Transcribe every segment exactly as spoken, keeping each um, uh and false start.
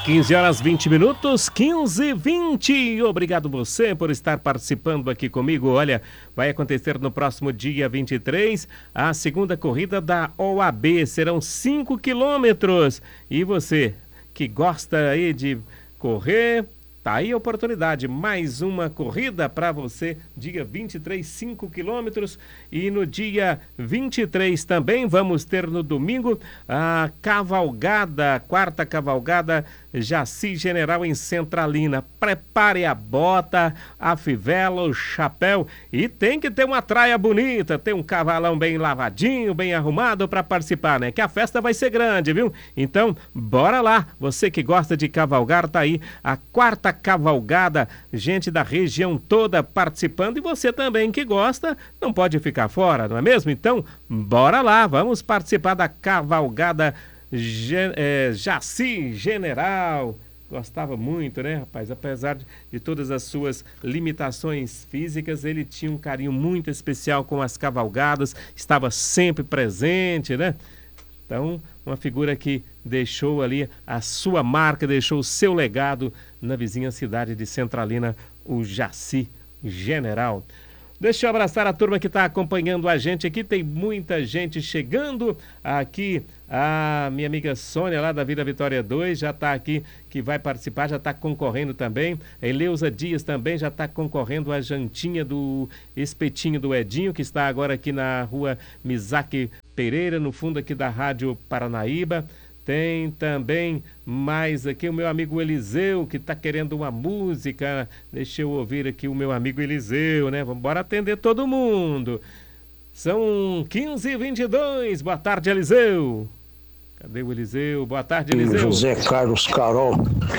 quinze horas vinte minutos, quinze e vinte. Obrigado você por estar participando aqui comigo. Olha, vai acontecer no próximo dia vinte e três a segunda corrida da O A B. Serão cinco quilômetros. E você que gosta aí de correr, tá aí a oportunidade. Mais uma corrida para você, dia vinte e três, cinco quilômetros. E no dia vinte e três também vamos ter no domingo a cavalgada, quarta cavalgada Jaci General em Centralina. Prepare a bota, a fivela, o chapéu e tem que ter uma traia bonita, ter um cavalão bem lavadinho, bem arrumado para participar, né? Que a festa vai ser grande, viu? Então, bora lá. Você que gosta de cavalgar, tá aí a quarta cavalgada, gente da região toda participando e você também que gosta, não pode ficar fora, não é mesmo? Então, bora lá, vamos participar da cavalgada Gen, é, Jaci General. Gostava muito, né, rapaz? Apesar de, de todas as suas limitações físicas, ele tinha um carinho muito especial com as cavalgadas, estava sempre presente, né? Então, uma figura que deixou ali a sua marca, deixou o seu legado na vizinha cidade de Centralina, o Jaci General. Deixa eu abraçar a turma que está acompanhando a gente aqui. Tem muita gente chegando aqui. A minha amiga Sônia, lá da Vida Vitória dois, já está aqui, que vai participar, já está concorrendo também. A Eleusa Dias também já está concorrendo à jantinha do Espetinho do Edinho, que está agora aqui na rua Misaki Pereira, no fundo aqui da Rádio Paranaíba. Tem também mais aqui o meu amigo Eliseu, que está querendo uma música. Deixa eu ouvir aqui o meu amigo Eliseu, né? Vamos embora atender todo mundo. São quinze e vinte e dois. Boa tarde, Eliseu. Cadê o Eliseu? Boa tarde, Eliseu. José Carlos Carol.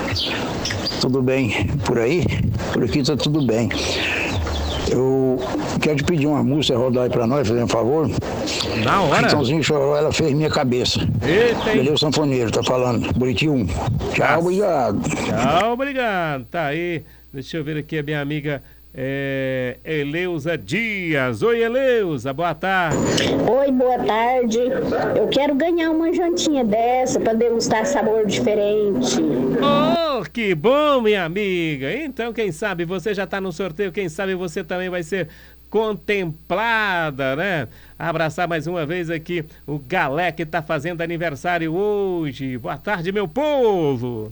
Tudo bem por aí? Por aqui está tudo bem. Eu quero te pedir uma música, rodar aí pra nós, fazer um favor. Na hora. Chitãozinho Choró, ela fez minha cabeça. Eita, hein? Beleza, sanfoneiro, tá falando. Buriti um. Tchau, obrigado. Tchau, obrigado. Tá aí. Deixa eu ver aqui a minha amiga é, Eleusa Dias. Oi, Eleusa, boa tarde. Oi, boa tarde. Eu quero ganhar uma jantinha dessa para degustar sabor diferente. Oh, que bom, minha amiga. Então, quem sabe você já está no sorteio, quem sabe você também vai ser contemplada, né? Abraçar mais uma vez aqui o Galé, que está fazendo aniversário hoje. Boa tarde, meu povo.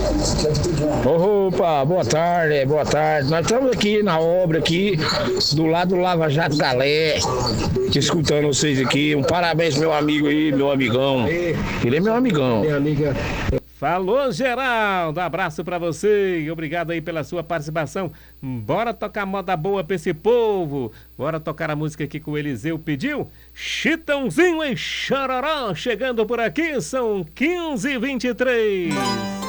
Opa, boa tarde, boa tarde. Nós estamos aqui na obra aqui, do lado do Lava Jato Galé, te escutando vocês aqui. Um parabéns, meu amigo aí, meu amigão. Ele é meu amigão. Minha amiga. Falou, Geraldo, abraço pra você e obrigado aí pela sua participação. Bora tocar moda boa pra esse povo. Bora tocar a música aqui que o Eliseu pediu. Chitãozinho e Chororó chegando por aqui, são quinze e vinte e três.